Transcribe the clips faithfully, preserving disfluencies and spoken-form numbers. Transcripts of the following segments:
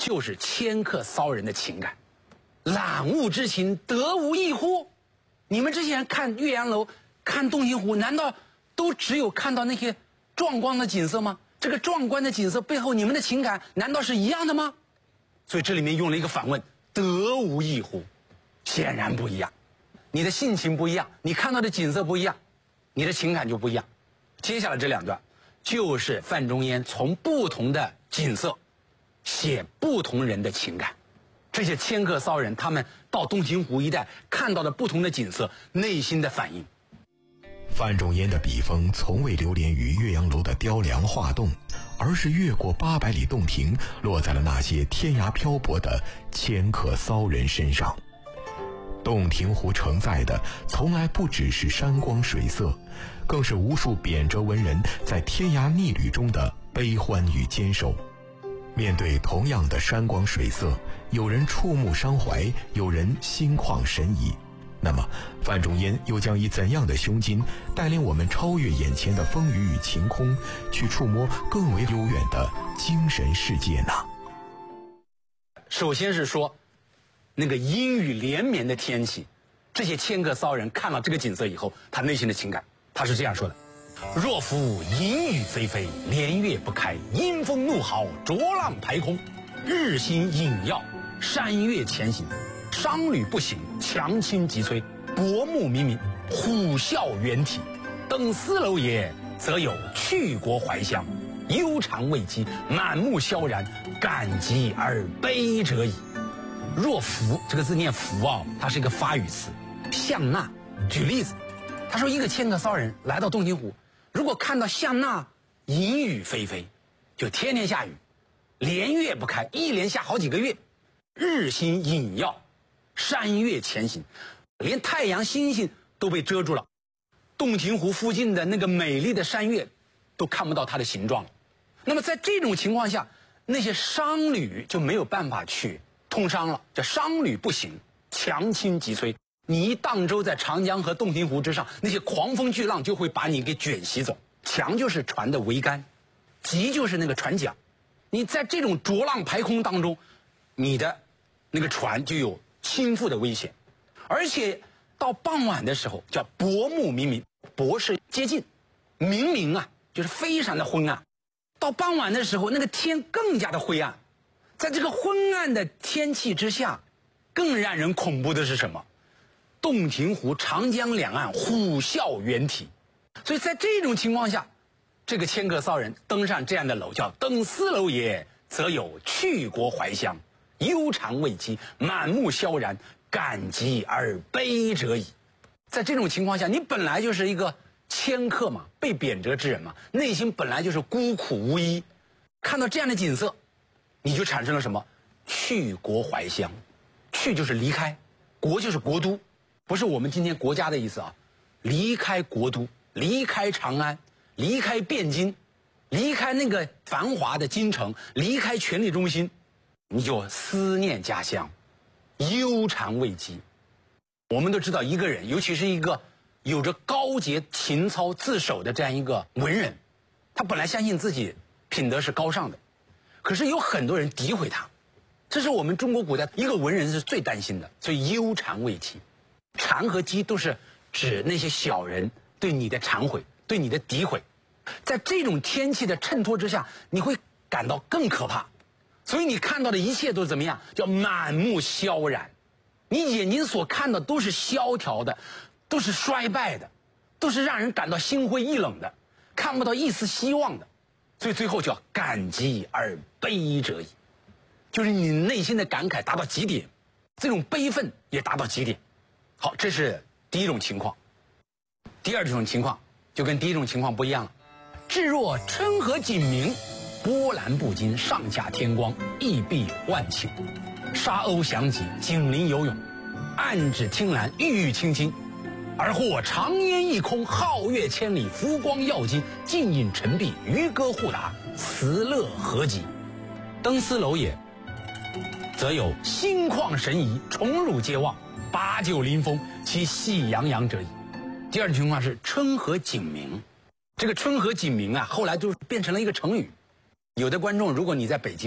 就是迁客骚人的情感。览物之情，得无异乎？你们这些人看岳阳楼、看洞庭湖，难道都只有看到那些壮观的景色吗？这个壮观的景色背后，你们的情感难道是一样的吗？所以这里面用了一个反问：得无异乎？显然不一样。你的性情不一样，你看到的景色不一样，你的情感就不一样。接下来这两段，就是范仲淹从不同的景色写不同人的情感。这些迁客骚人，他们到洞庭湖一带看到的不同的景色，内心的反应。 范仲淹的笔锋从未流连于岳阳楼的雕梁画栋，而是越过八百里洞庭，落在了那些天涯漂泊的迁客骚人身上。洞庭湖承载的从来不只是山光水色，更是无数贬谪文人在天涯逆旅中的悲欢与坚守。面对同样的山光水色，有人触目伤怀，有人心旷神怡。那么范仲淹又将以怎样的胸襟带领我们超越眼前的风雨与晴空，去触摸更为悠远的精神世界呢？ 首先是说那个阴雨连绵的天气，这些迁客骚人看到这个景色以后，他内心的情感，他是这样说的：若夫阴雨霏霏，连月不开，阴风怒号，浊浪排空，日星隐曜，山岳前行，商旅不行，强倾急摧，薄暮冥冥，虎啸猿啼。登斯楼也，则有去国怀乡，忧谗畏讥，满目萧然，感极而悲者矣。若夫这个字念夫啊，它是一个发语词。向纳举例子，他说一个迁客骚人来到洞庭湖，如果看到向纳阴雨霏霏，就天天下雨，连月不开，一连下好几个月，日星隐曜，山岳前行，连太阳星星都被遮住了，洞庭湖附近的那个美丽的山岳都看不到它的形状了。那么在这种情况下，那些商旅就没有办法去通商了，这商旅不行，强倾急摧。你一荡舟在长江和洞庭湖之上，那些狂风巨浪就会把你给卷袭走。强就是船的桅杆，急就是那个船桨。你在这种浊浪排空当中，你的那个船就有倾覆的危险。而且到傍晚的时候叫薄暮冥冥，薄是接近，冥冥啊就是非常的昏暗。到傍晚的时候，那个天更加的灰暗。在这个昏暗的天气之下，更让人恐怖的是什么？洞庭湖、长江两岸虎啸猿啼。所以在这种情况下，这个迁客骚人登上这样的楼，叫登斯楼也，则有去国怀乡，忧谗畏讥，满目萧然，感极而悲者矣。在这种情况下，你本来就是一个迁客嘛，被贬谪之人嘛，内心本来就是孤苦无依，看到这样的景色，你就产生了什么？去国怀乡。去就是离开，国就是国都，不是我们今天国家的意思啊。离开国都，离开长安，离开汴京，离开那个繁华的京城，离开权力中心，你就思念家乡，忧谗畏讥。我们都知道，一个人，尤其是一个有着高洁情操自守的这样一个文人，他本来相信自己品德是高尚的，可是有很多人诋毁他，这是我们中国古代一个文人是最担心的。所以忧谗畏讥，谗和讥都是指那些小人对你的忏悔，对你的诋毁。在这种天气的衬托之下，你会感到更可怕。所以你看到的一切都是怎么样？叫满目萧然。你眼睛所看到都是萧条的，都是衰败的，都是让人感到心灰意冷的，看不到一丝希望的。所以最后叫感极而悲者矣，就是你内心的感慨达到极点，这种悲愤也达到极点。好，这是第一种情况。第二种情况就跟第一种情况不一样了。至若春和景明，波澜不惊，上下天光，异碧万顷。沙鸥翔集，锦鳞游泳，岸芷汀兰，郁郁青青。而或长烟一空，皓月千里，浮光耀金，尽饮沉璧，渔歌互答，辞乐何极。登斯楼也，则有心旷神怡，宠辱皆忘，把酒临风，其喜洋洋者矣。第二种情况是春和景明。这个春和景明啊，后来就变成了一个成语。有的观众，如果你在北京啊，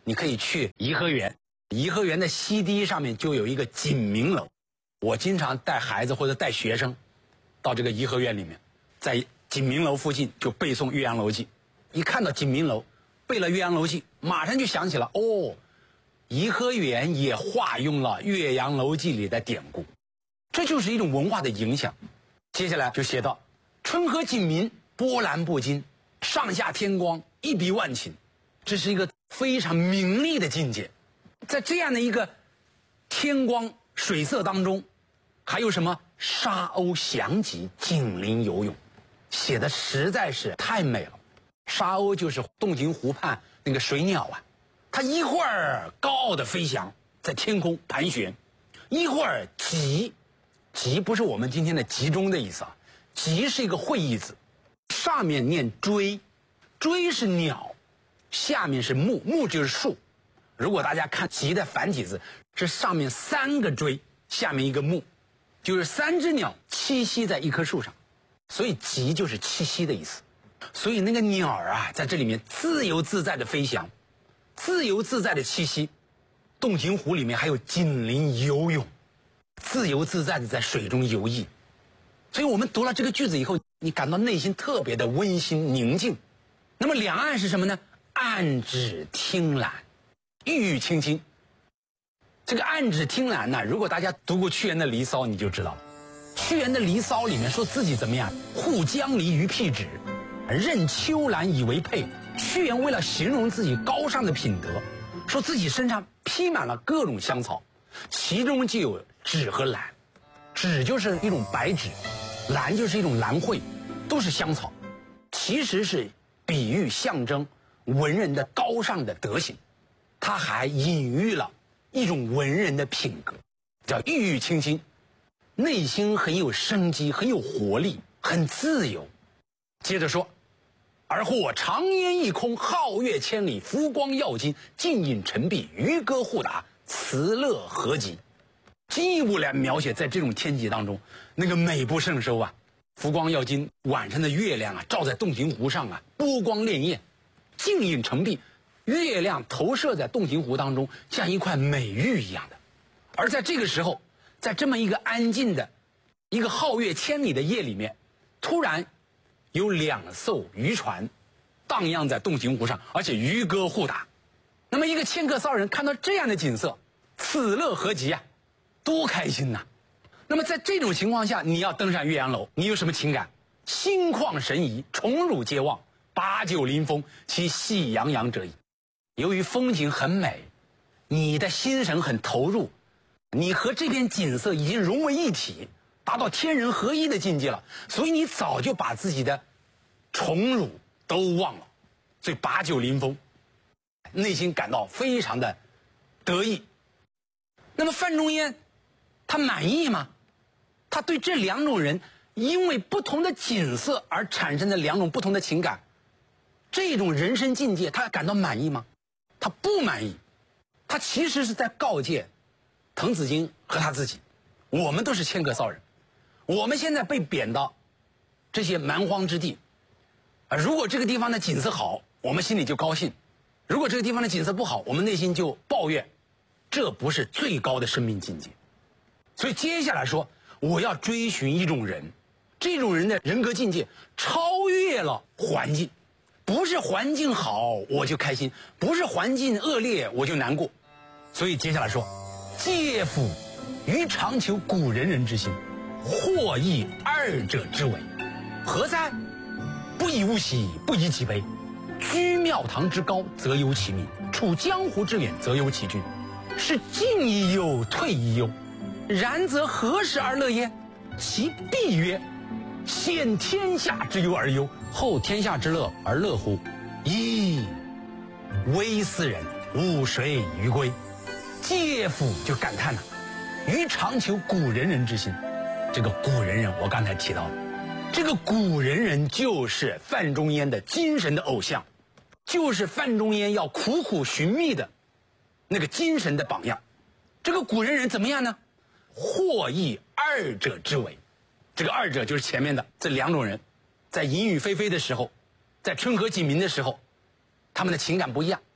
你可以去颐和园，颐和园的西堤上面就有一个锦明楼。我经常带孩子或者带学生到这个颐和园里面，在锦明楼附近就背诵《岳阳楼记》。一看到锦明楼，背了《岳阳楼记》，马上就想起了哦，颐和园也化用了《岳阳楼记》里的典故，这就是一种文化的影响。接下来就写到：春和景明，波澜不惊，上下天光，一笔万顷。这是一个非常明丽的境界。在这样的一个天光水色当中，还有什么沙鸥翔集，锦鳞游泳，写的实在是太美了。沙鸥就是洞庭湖畔那个水鸟啊，它一会儿高傲的飞翔在天空盘旋，一会儿集，集不是我们今天的集中的意思啊，集是一个会意字，上面念追，追是鸟，下面是木，木就是树。如果大家看集的繁体字，是上面三个追，下面一个木，就是三只鸟栖息在一棵树上，所以集就是栖息的意思。所以那个鸟啊，在这里面自由自在的飞翔，自由自在的栖息。洞庭湖里面还有锦鳞游泳，自由自在的在水中游弋。所以我们读了这个句子以后，你感到内心特别的温馨宁静。那么两岸是什么呢？岸芷汀兰，郁郁青青。这个岸芷汀兰呢，如果大家读过屈原的《离骚》，你就知道了。屈原的《离骚》里面说自己怎么样？护江离于辟芷，任秋兰以为佩。屈原为了形容自己高尚的品德，说自己身上披满了各种香草，其中就有芷和兰。芷就是一种白芷，兰就是一种兰蕙，都是香草，其实是比喻象征文人的高尚的德行。他还隐喻了一种文人的品格，叫郁郁青青，内心很有生机，很有活力，很自由。接着说，而或长烟一空，皓月千里，浮光耀金，尽饮沉璧，渔歌互答，辞乐何极。进一步来描写在这种天气当中那个美不胜收啊，浮光耀金，晚上的月亮啊照在洞庭湖上啊，波光潋滟，尽饮沉璧，月亮投射在洞庭湖当中，像一块美玉一样的。而在这个时候，在这么一个安静的一个皓月千里的夜里面，突然有两艘渔船荡漾在洞庭湖上，而且渔歌互答。那么一个迁客骚人看到这样的景色，此乐何极啊，多开心呐、啊！那么在这种情况下，你要登上岳阳楼，你有什么情感？心旷神怡，宠辱皆忘，把酒临风，其喜洋洋者矣。由于风景很美，你的心神很投入，你和这片景色已经融为一体，达到天人合一的境界了，所以你早就把自己的宠辱都忘了，所以把酒临风，内心感到非常的得意。那么范仲淹他满意吗？他对这两种人因为不同的景色而产生的两种不同的情感，这种人生境界他感到满意吗？他不满意。他其实是在告诫滕子京和他自己，我们都是迁客骚人，我们现在被贬到这些蛮荒之地，如果这个地方的景色好，我们心里就高兴；如果这个地方的景色不好，我们内心就抱怨。这不是最高的生命境界。所以接下来说，我要追寻一种人，这种人的人格境界超越了环境，不是环境好我就开心，不是环境恶劣我就难过。所以接下来说，介夫于常求古仁人之心，或异二者之为，何哉？不以物喜，不以己悲。居庙堂之高，则忧其民；处江湖之远，则忧其君。是进亦忧，退亦忧。然则何时而乐耶？其必曰：先天下之忧而忧，后天下之乐而乐乎？噫！微斯人，吾谁与归？介夫就感叹了，于常求古仁人之心。这个古仁人，我刚才提到了，这个古仁人就是范仲淹的精神的偶像，就是范仲淹要苦苦寻觅的那个精神的榜样。这个古仁人怎么样呢？或异二者之为。这个二者就是前面的这两种人，在淫雨霏霏的时候，在春和景明的时候，他们的情感不一样。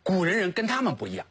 古人人跟他们不一样，